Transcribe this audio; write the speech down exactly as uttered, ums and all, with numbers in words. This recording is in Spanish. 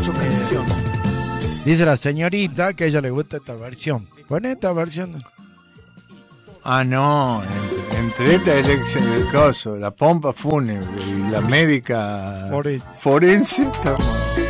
su canción. Dice la señorita que a ella le gusta esta versión. Pon esta versión. Ah, no, entre, entre esta elección del caso, la pompa fúnebre y la médica Forense. forense estamos.